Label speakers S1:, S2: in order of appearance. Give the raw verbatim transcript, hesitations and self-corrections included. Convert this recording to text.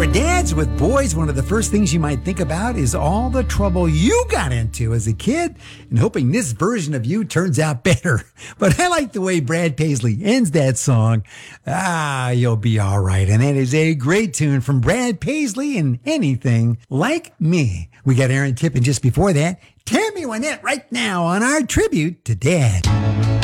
S1: For dads with boys, one of the first things you might think about is all the trouble you got into as a kid and hoping this version of you turns out better. But I like the way Brad Paisley ends that song. Ah, you'll be all right. And that is a great tune from Brad Paisley and Anything Like Me. We got Aaron Tippin just before that. Tammy Wynette right now on our tribute to Dad.